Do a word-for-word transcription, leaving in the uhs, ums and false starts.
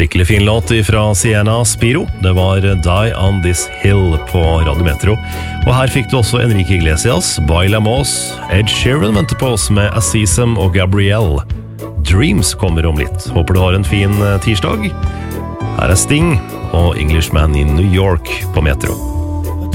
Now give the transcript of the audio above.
Skikkelig fin låt fra Sienna Spiro. Det var Die on This Hill på Radio Metro. Og her fikk du også Enrique Iglesias, Baila Moss, Ed Sheeran venter på oss med Azizem og Gabrielle. Dreams kommer om litt. Håper du har en fin tirsdag. Her er Sting og Englishman i New York på Metro.